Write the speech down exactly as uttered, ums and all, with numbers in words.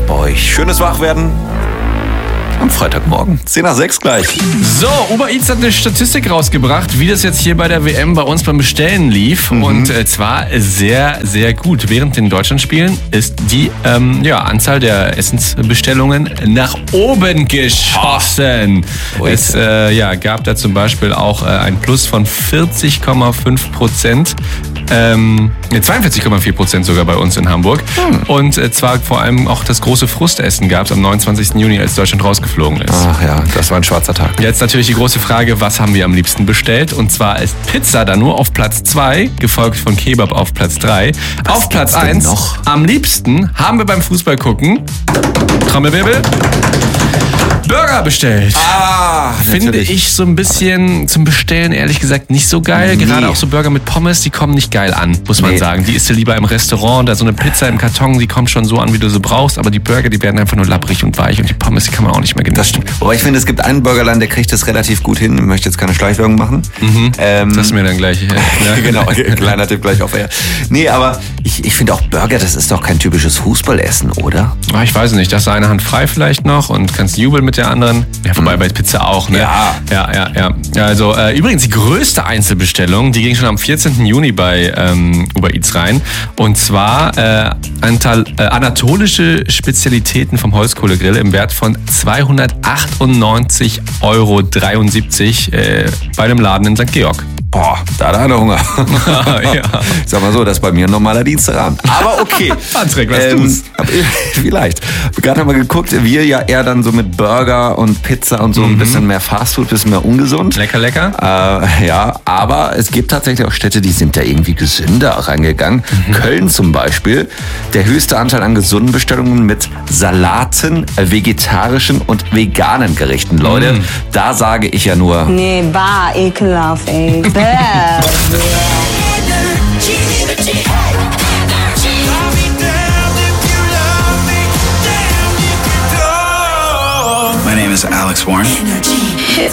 bei euch. Schönes Wachwerden am Freitagmorgen. zehn nach sechs gleich. So, Uber Eats hat eine Statistik rausgebracht, wie das jetzt hier bei der W M bei uns beim Bestellen lief. Mhm. Und äh, zwar sehr, sehr gut. Während den Deutschlandspielen ist die ähm, ja, Anzahl der Essensbestellungen nach oben geschossen. Oh. Es äh, ja, gab da zum Beispiel auch äh, ein Plus von vierzig Komma fünf Prozent. Ähm, zweiundvierzig Komma vier Prozent sogar bei uns in Hamburg. Hm. Und äh, zwar vor allem auch das große Frustessen gab es am neunundzwanzigsten Juni, als Deutschland rausgeflogen ist. Ach ja, das war ein schwarzer Tag. Jetzt natürlich die große Frage, was haben wir am liebsten bestellt? Und zwar ist Pizza da nur auf Platz zwei, gefolgt von Kebab auf Platz drei. Was auf Platz eins, noch? Am liebsten haben wir beim Fußball gucken, Trommelwirbel, Burger bestellt. Ah, finde natürlich. ich so ein bisschen zum Bestellen ehrlich gesagt nicht so geil. Nee. Gerade auch so Burger mit Pommes, die kommen nicht geil an, muss man nee. sagen. Die isst du lieber im Restaurant, da so eine Pizza im Karton, die kommt schon so an, wie du sie brauchst, aber die Burger, die werden einfach nur lapprig und weich und die Pommes, die kann man auch nicht mehr genießen. Das stimmt. Aber ich finde, es gibt einen Burgerladen, der kriegt das relativ gut hin. Ich möchte jetzt keine Schleichwerbung machen. Mhm. Ähm, das ist mir dann gleich. Ja. Genau, kleiner Tipp gleich auf. Nee, aber ich, ich finde auch Burger, das ist doch kein typisches Fußballessen, oder? Ich weiß nicht, das ist eine Hand frei vielleicht noch und kannst jubeln mit der anderen. Ja, wobei bei Pizza auch, ne? Ja. Ja, ja, ja. Also äh, übrigens die größte Einzelbestellung, die ging schon am vierzehnten Juni bei ähm, Uber Eats rein. Und zwar äh, Antal, äh, anatolische Spezialitäten vom Holzkohlegrill im Wert von zweihundertachtundneunzig Euro dreiundsiebzig äh, bei einem Laden in Sankt Georg. Boah, da hat er Hunger. Ja. Ich sag mal so, das ist bei mir ein normaler Dienstagabend. Aber okay. Patrick, was ähm, tust Vielleicht. Gerade haben wir geguckt, wir ja eher dann so mit Burger und Pizza und so mhm. ein bisschen mehr Fastfood, ein bisschen mehr ungesund. Lecker, lecker. Äh, ja, aber es gibt tatsächlich auch Städte, die sind da irgendwie gesünder rangegangen. Mhm. Köln zum Beispiel, der höchste Anteil an gesunden Bestellungen mit Salaten, vegetarischen und veganen Gerichten. Leute, mhm. da sage ich ja nur... Nee, bah, ekelhaft, ey. My name is Alex Warren. Hit